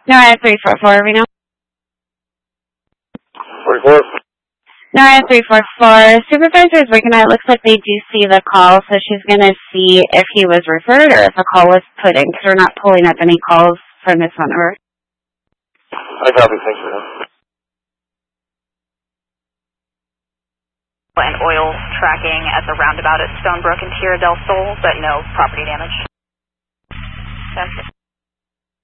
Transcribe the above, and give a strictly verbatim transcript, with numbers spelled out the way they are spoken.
Nora three four four, Reno. forty-four. Nora three four four. Supervisor is working on it. Looks like they do see the call, so she's going to see if he was referred or if a call was put in, because we're not pulling up any calls from this phone number. I copy. Thanks for that. And oil tracking at the roundabout at Stonebrook and Tierra del Sol, but no property damage. That's